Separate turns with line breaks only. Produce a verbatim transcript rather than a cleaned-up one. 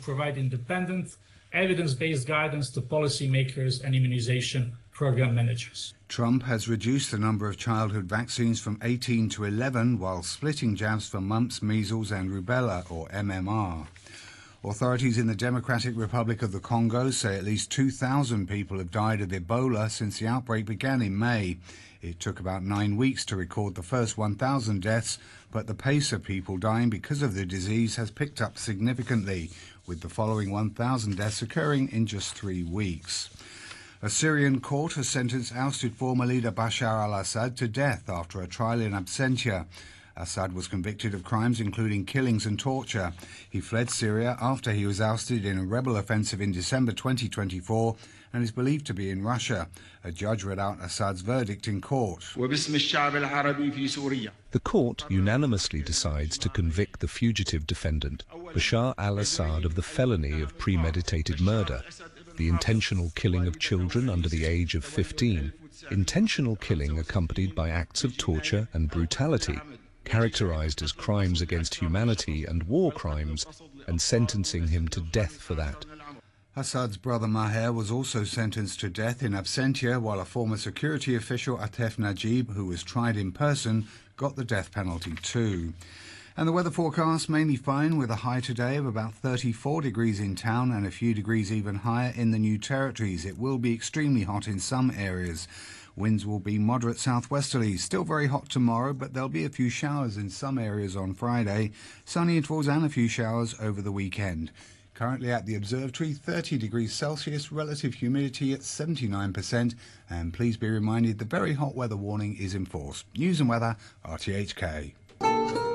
provide independent, evidence-based guidance to policymakers and immunization program managers.
Trump has reduced the number of childhood vaccines from eighteen to eleven while splitting jabs for mumps, measles and rubella, or M M R. Authorities in the Democratic Republic of the Congo say at least two thousand people have died of Ebola since the outbreak began in May. It took about nine weeks to record the first one thousand deaths, but the pace of people dying because of the disease has picked up significantly, with the following one thousand deaths occurring in just three weeks. A Syrian court has sentenced ousted former leader Bashar al-Assad to death after a trial in absentia. Assad was convicted of crimes including killings and torture. He fled Syria after he was ousted in a rebel offensive in December twenty twenty-four and is believed to be in Russia. A judge read out Assad's verdict in court.
The court unanimously decides to convict the fugitive defendant, Bashar al-Assad, of the felony of premeditated murder, the intentional killing of children under the age of fifteen, intentional killing accompanied by acts of torture and brutality, characterized as crimes against humanity and war crimes, and sentencing him to death for that.
Assad's brother Maher was also sentenced to death in absentia, while a former security official, Atef Najib, who was tried in person, got the death penalty too. And the weather forecast, mainly fine, with a high today of about thirty-four degrees in town and a few degrees even higher in the New Territories. It will be extremely hot in some areas. Winds will be moderate southwesterlies. Still very hot tomorrow, but there'll be a few showers in some areas on Friday. Sunny intervals and a few showers over the weekend. Currently at the observatory, thirty degrees Celsius, relative humidity at seventy-nine percent. And please be reminded the very hot weather warning is in force. News and weather, R T H K.